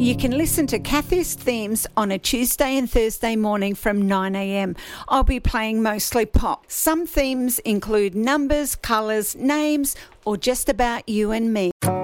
You can listen to Kathy's themes on a Tuesday and Thursday morning from 9 a.m. I'll be playing mostly pop. Some themes include numbers, colours, names, or just about you and me.